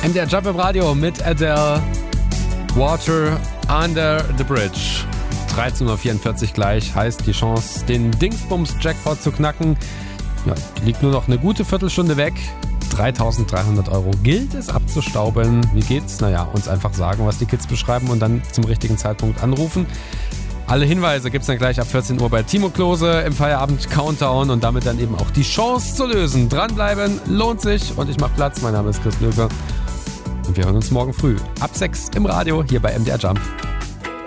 MDR Jump im Radio mit Adele, Water Under the Bridge. 13.44 Uhr gleich, heißt die Chance, den Dingsbums-Jackpot zu knacken. Ja, liegt nur noch eine gute Viertelstunde weg. 3.300 € gilt es abzustauben. Wie geht's? Naja, uns einfach sagen, was die Kids beschreiben und dann zum richtigen Zeitpunkt anrufen. Alle Hinweise gibt's dann gleich ab 14 Uhr bei Timo Klose im Feierabend-Countdown und damit dann eben auch die Chance zu lösen. Dranbleiben lohnt sich und ich mach Platz. Mein Name ist Chris Löwe und wir hören uns morgen früh ab 6 im Radio hier bei MDR Jump.